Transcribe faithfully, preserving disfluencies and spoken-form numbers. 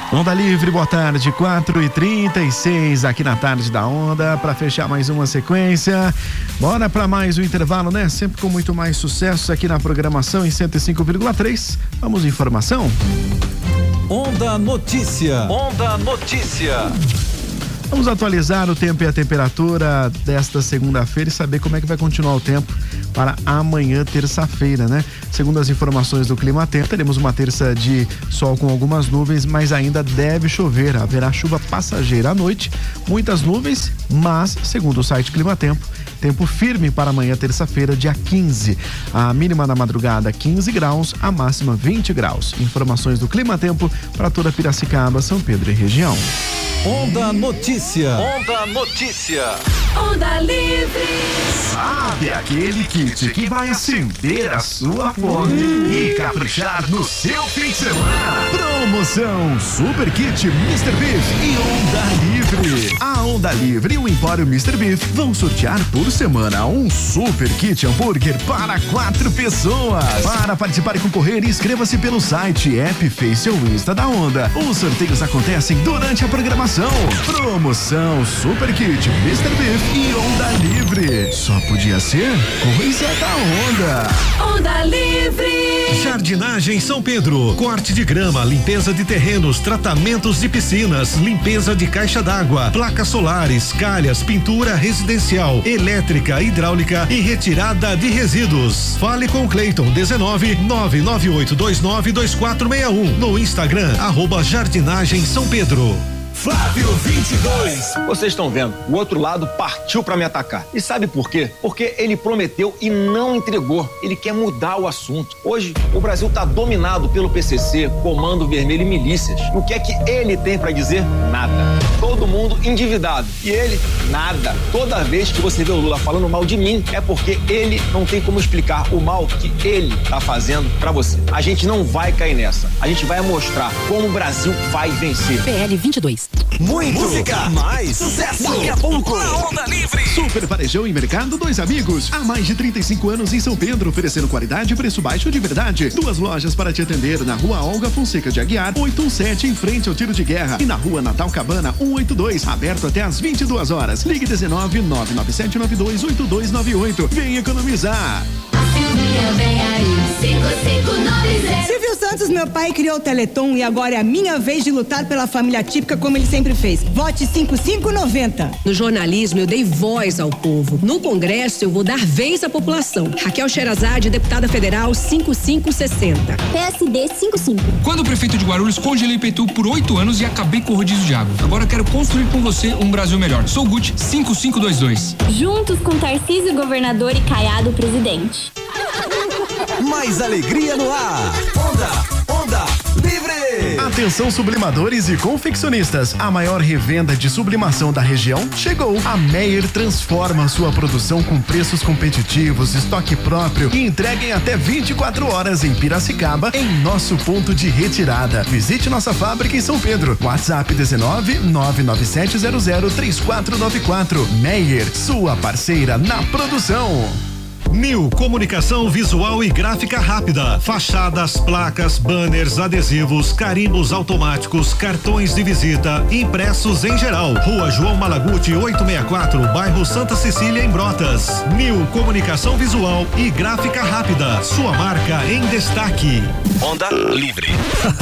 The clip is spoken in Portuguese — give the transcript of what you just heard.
Onda Livre, boa tarde, quatro e trinta e seis aqui na tarde da Onda, para fechar mais uma sequência. Bora para mais um intervalo, né? Sempre com muito mais sucesso aqui na programação em cento e cinco vírgula três. Vamos informação? Onda Notícia. Onda Notícia. Vamos atualizar o tempo e a temperatura desta segunda-feira e saber como é que vai continuar o tempo para amanhã, terça-feira, né? Segundo as informações do Clima Tempo, teremos uma terça de sol com algumas nuvens, mas ainda deve chover. Haverá chuva passageira à noite, muitas nuvens, mas, segundo o site Clima Tempo, tempo firme para amanhã, terça-feira, dia quinze. A mínima na madrugada, quinze graus, a máxima, vinte graus. Informações do Clima Tempo para toda Piracicaba, São Pedro e região. Onda Notícia. Onda Notícia. Onda Livre. Sabe aquele kit que vai acender a sua fome e caprichar no seu fim de semana? Promoção Super Kit mister Beef e Onda Livre. A Onda Livre e o Empório mister Beef vão sortear por semana um Super Kit hambúrguer para quatro pessoas. Para participar e concorrer, inscreva-se pelo site, app, Face ou Insta da Onda. Os sorteios acontecem durante a programação. Promoção Super Kit mister Beef e Onda Livre. Só podia ser coisa da Onda. Onda Livre. Jardinagem São Pedro, corte de grama, limpeza de terrenos, tratamentos de piscinas, limpeza de caixa d'água, placas solares, calhas, pintura residencial, elétrica, hidráulica e retirada de resíduos. Fale com Cleiton, dezenove, nove nove oito dois nove dois quatro seis um, no Instagram, arroba Jardinagem São Pedro. Flávio vinte e dois. Vocês estão vendo, o outro lado partiu pra me atacar. E sabe por quê? Porque ele prometeu e não entregou. Ele quer mudar o assunto. Hoje, o Brasil tá dominado pelo P C C, Comando Vermelho e milícias. O que é que ele tem pra dizer? Nada. Todo mundo endividado. E ele, nada. Toda vez que você vê o Lula falando mal de mim, é porque ele não tem como explicar o mal que ele tá fazendo pra você. A gente não vai cair nessa. A gente vai mostrar como o Brasil vai vencer. P L vinte e dois. Muito música, mais sucesso. Daqui a pouco, na Onda Livre. Super Varejão e Mercado Dois Amigos. Há mais de trinta e cinco anos em São Pedro, oferecendo qualidade e preço baixo de verdade. Duas lojas para te atender na Rua Olga Fonseca de Aguiar, oitocentos e dezessete, em frente ao Tiro de Guerra. E na Rua Natal Cabana, cento e oitenta e dois, aberto até às vinte e duas horas. Ligue dezenove, nove nove sete nove dois oito dois nove oito. Vem economizar. Vem aí, cinco cinco nove zero. Silvio Santos, meu pai, criou o Teleton e agora é a minha vez de lutar pela família típica como ele sempre fez. Vote cinco cinco nove zero. No jornalismo eu dei voz ao povo. No Congresso eu vou dar vez à população. Raquel Sherazade, deputada federal cinco cinco seis zero. P S D cinco cinco. Quando o prefeito de Guarulhos, congelei Petu por oito anos e acabei com o rodízio de água. Agora eu quero construir com você um Brasil melhor. Sou Gucci cinco cinco dois dois. Juntos com Tarcísio, governador, e Caiado, presidente. Mais alegria no ar. Onda, Onda Livre. Atenção, sublimadores e confeccionistas. A maior revenda de sublimação da região chegou. A Meyer transforma sua produção com preços competitivos, estoque próprio e entrega em até vinte e quatro horas em Piracicaba, em nosso ponto de retirada. Visite nossa fábrica em São Pedro. WhatsApp dezenove, nove nove sete zero zero três quatro nove quatro. Meyer, sua parceira na produção. Nil Comunicação Visual e Gráfica Rápida. Fachadas, placas, banners, adesivos, carimbos automáticos, cartões de visita, impressos em geral. Rua João Malaguti, oitocentos e sessenta e quatro, bairro Santa Cecília, em Brotas. Nil Comunicação Visual e Gráfica Rápida. Sua marca em destaque. Onda Livre.